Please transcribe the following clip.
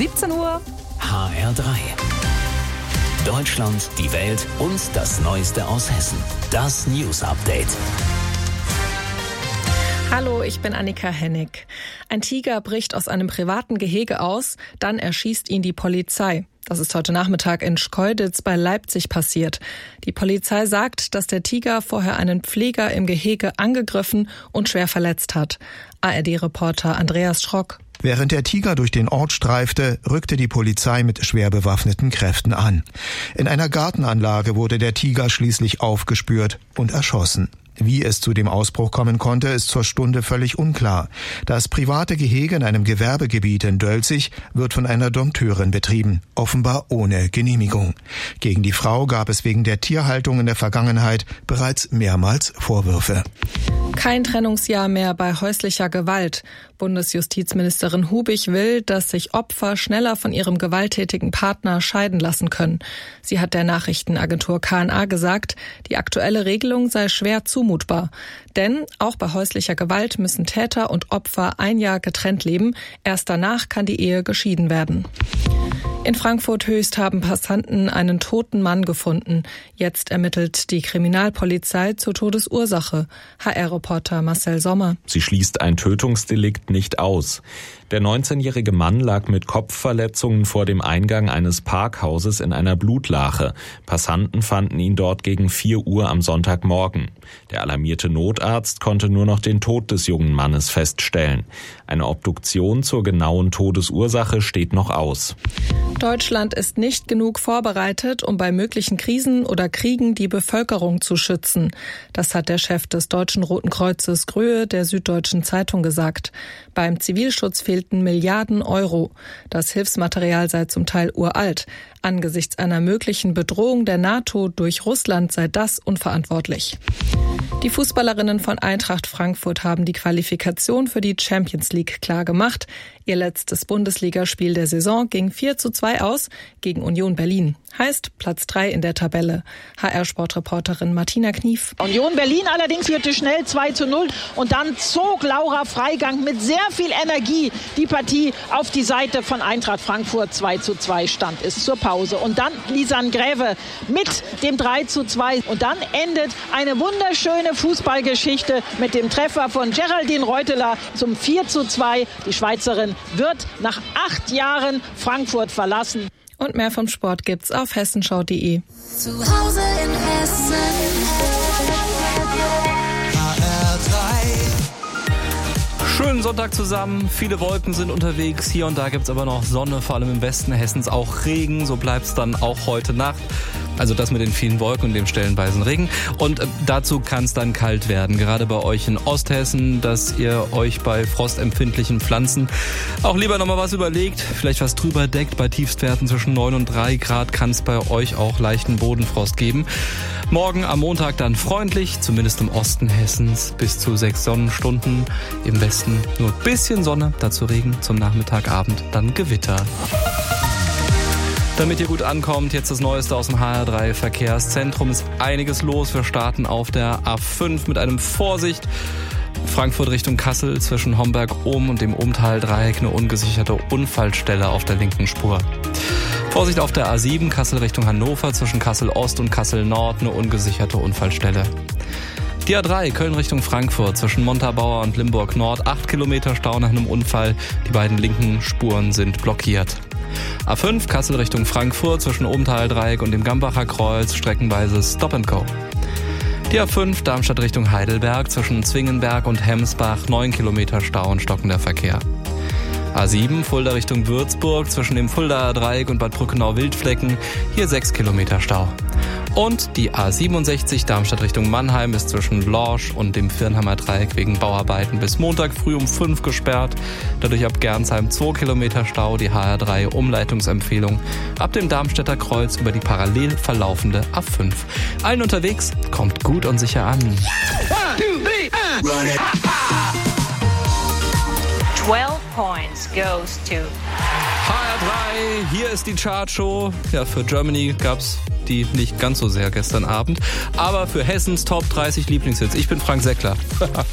17 Uhr. HR3. Deutschland, die Welt und das Neueste aus Hessen. Das News Update. Hallo, ich bin Annika Hennig. Ein Tiger bricht aus einem privaten Gehege aus, dann erschießt ihn die Polizei. Das ist heute Nachmittag in Schkeuditz bei Leipzig passiert. Die Polizei sagt, dass der Tiger vorher einen Pfleger im Gehege angegriffen und schwer verletzt hat. ARD-Reporter Andreas Schrock. Während der Tiger durch den Ort streifte, rückte die Polizei mit schwer bewaffneten Kräften an. In einer Gartenanlage wurde der Tiger schließlich aufgespürt und erschossen. Wie es zu dem Ausbruch kommen konnte, ist zur Stunde völlig unklar. Das private Gehege in einem Gewerbegebiet in Dölzig wird von einer Dompteurin betrieben, offenbar ohne Genehmigung. Gegen die Frau gab es wegen der Tierhaltung in der Vergangenheit bereits mehrmals Vorwürfe. Kein Trennungsjahr mehr bei häuslicher Gewalt. Bundesjustizministerin Hubig will, dass sich Opfer schneller von ihrem gewalttätigen Partner scheiden lassen können. Sie hat der Nachrichtenagentur KNA gesagt, die aktuelle Regelung sei schwer zumutbar. Denn auch bei häuslicher Gewalt müssen Täter und Opfer ein Jahr getrennt leben. Erst danach kann die Ehe geschieden werden. In Frankfurt Höchst haben Passanten einen toten Mann gefunden. Jetzt ermittelt die Kriminalpolizei zur Todesursache. HR-Reporter Marcel Sommer. Sie schließt ein Tötungsdelikt nicht aus. Der 19-jährige Mann lag mit Kopfverletzungen vor dem Eingang eines Parkhauses in einer Blutlache. Passanten fanden ihn dort gegen 4 Uhr am Sonntagmorgen. Der alarmierte Notarzt konnte nur noch den Tod des jungen Mannes feststellen. Eine Obduktion zur genauen Todesursache steht noch aus. Deutschland ist nicht genug vorbereitet, um bei möglichen Krisen oder Kriegen die Bevölkerung zu schützen. Das hat der Chef des Deutschen Roten Kreuzes Gröhe der Süddeutschen Zeitung gesagt. Beim Zivilschutz fehlten Milliarden Euro. Das Hilfsmaterial sei zum Teil uralt. Angesichts einer möglichen Bedrohung der NATO durch Russland sei das unverantwortlich. Die Fußballerinnen von Eintracht Frankfurt haben die Qualifikation für die Champions League klar gemacht. Ihr letztes Bundesligaspiel der Saison ging 4:2 aus gegen Union Berlin. Heißt Platz 3 in der Tabelle. HR-Sportreporterin Martina Knief. Union Berlin allerdings führte schnell 2:0 und dann zog Laura Freigang mit sehr viel Energie die Partie auf die Seite von Eintracht Frankfurt. 2:2 stand es zur Pause. Und dann Lisanne Gräve mit dem 3:2. Und dann endet eine wunderschöne Fußballgeschichte mit dem Treffer von Geraldine Reuteler zum 4:2. Die Schweizerin wird nach 8 Jahren Frankfurt verlassen. Und mehr vom Sport gibt's auf hessenschau.de. Zu Hause in Hessen. Schönen Sonntag zusammen, viele Wolken sind unterwegs, hier und da gibt's aber noch Sonne, vor allem im Westen Hessens auch Regen, so bleibt's dann auch heute Nacht. Also das mit den vielen Wolken und dem stellenweisen Regen. Und dazu kann es dann kalt werden, gerade bei euch in Osthessen, dass ihr euch bei frostempfindlichen Pflanzen auch lieber nochmal was überlegt, vielleicht was drüber deckt. Bei Tiefstwerten zwischen 9 und 3 Grad kann es bei euch auch leichten Bodenfrost geben. Morgen am Montag dann freundlich, zumindest im Osten Hessens, bis zu 6 Sonnenstunden. Im Westen nur ein bisschen Sonne, dazu Regen, zum Nachmittagabend dann Gewitter. Damit ihr gut ankommt, jetzt das Neueste aus dem HR3 Verkehrszentrum. Ist einiges los. Wir starten auf der A5 mit einem Vorsicht. Frankfurt Richtung Kassel zwischen Homberg-Ohm und dem Ohm-Tal-Dreieck eine ungesicherte Unfallstelle auf der linken Spur. Vorsicht auf der A7 Kassel Richtung Hannover zwischen Kassel-Ost und Kassel-Nord eine ungesicherte Unfallstelle. Die A3 Köln Richtung Frankfurt zwischen Montabaur und Limburg Nord 8 Kilometer Stau nach einem Unfall. Die beiden linken Spuren sind blockiert. A5 Kassel Richtung Frankfurt zwischen Ohm-Tal-Dreieck und dem Gambacher Kreuz streckenweise Stop and Go. Die A5 Darmstadt Richtung Heidelberg zwischen Zwingenberg und Hemsbach 9 Kilometer Stau und stockender Verkehr. A7 Fulda Richtung Würzburg zwischen dem Fuldaer Dreieck und Bad Brückenau-Wildflecken, hier 6 Kilometer Stau. Und die A67 Darmstadt Richtung Mannheim ist zwischen Lorsch und dem Firnheimer Dreieck wegen Bauarbeiten bis Montag früh um 5 gesperrt. Dadurch ab Gernsheim 2 Kilometer Stau, die HR3 Umleitungsempfehlung ab dem Darmstädter Kreuz über die parallel verlaufende A5. Allen unterwegs, kommt gut und sicher an. 1, 2, 3, run it. 12 points goes to HR3, hier ist die Chartshow. Ja, für Germany gab's die nicht ganz so sehr gestern Abend. Aber für Hessens Top 30 Lieblingshits. Ich bin Frank Seckler.